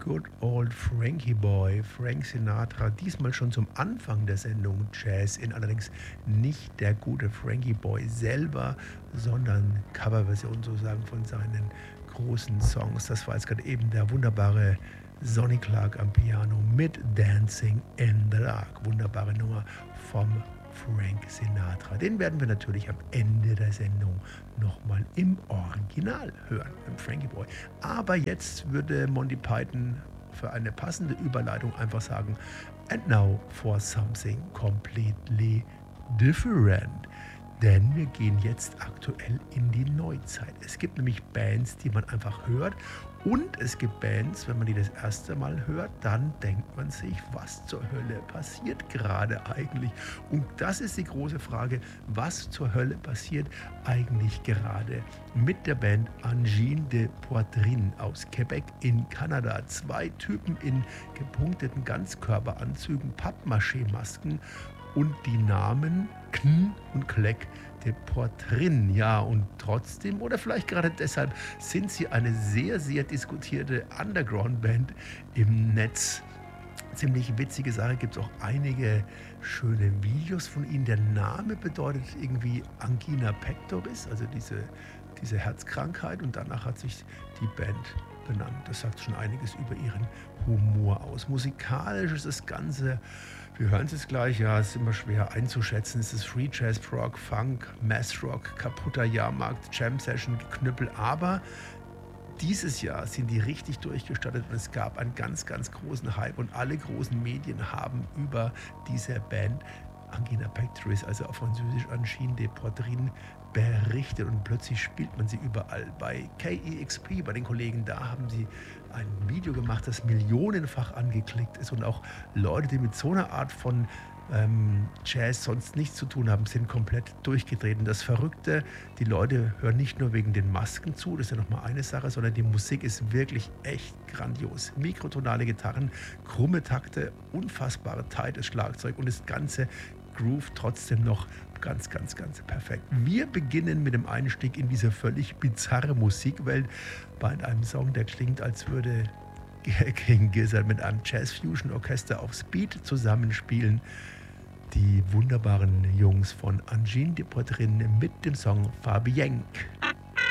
Good Old Frankie Boy, Frank Sinatra, diesmal schon zum Anfang der Sendung Jazz in, allerdings nicht der gute Frankie Boy selber, sondern Coverversion sozusagen von seinen großen Songs. Das war jetzt gerade eben der wunderbare Sonny Clark am Piano mit Dancing in the Dark. Wunderbare Nummer vom Frank Sinatra. Den werden wir natürlich am Ende der Sendung nochmal im Original hören, im Frankie Boy. Aber jetzt würde Monty Python für eine passende Überleitung einfach sagen, and now for something completely different. Denn wir gehen jetzt aktuell in die Neuzeit. Es gibt nämlich Bands, die man einfach hört. Und es gibt Bands, wenn man die das erste Mal hört, dann denkt man sich, was zur Hölle passiert gerade eigentlich? Und das ist die große Frage, was zur Hölle passiert eigentlich gerade mit der Band Angine de Poitrine aus Quebec in Kanada. Zwei Typen in gepunkteten Ganzkörperanzügen, Pappmaché-Masken und die Namen Kn und Kleck de Poitrine. Ja, und trotzdem oder vielleicht gerade deshalb sind sie eine sehr, sehr diskutierte Underground-Band im Netz. Ziemlich witzige Sache, gibt es auch einige schöne Videos von ihnen. Der Name bedeutet irgendwie Angina pectoris, also diese Herzkrankheit, und danach hat sich die Band benannt. Das sagt schon einiges über ihren Humor aus. Musikalisch ist das Ganze, wir hören es jetzt gleich, ja, es ist immer schwer einzuschätzen. Es ist Free Jazz, Prog, Funk, Math Rock, kaputter Jahrmarkt, Jam Session, Geknüppel, aber dieses Jahr sind die richtig durchgestattet und es gab einen ganz, ganz großen Hype und alle großen Medien haben über diese Band Angina pectoris, also auf Französisch Angine de Poitrine, berichtet und plötzlich spielt man sie überall. Bei KEXP, bei den Kollegen, da haben sie ein Video gemacht, das millionenfach angeklickt ist und auch Leute, die mit so einer Art von Jazz sonst nichts zu tun haben, sind komplett durchgedreht. Und das Verrückte, die Leute hören nicht nur wegen den Masken zu, das ist ja nochmal eine Sache, sondern die Musik ist wirklich echt grandios. Mikrotonale Gitarren, krumme Takte, unfassbare tightes Schlagzeug und das ganze Groove trotzdem noch ganz, ganz, ganz perfekt. Wir beginnen mit dem Einstieg in diese völlig bizarre Musikwelt bei einem Song, der klingt, als würde King Gizzard mit einem Jazz-Fusion-Orchester auf Speed zusammenspielen. Die wunderbaren Jungs von Angine de Poitrine mit dem Song Fabienque.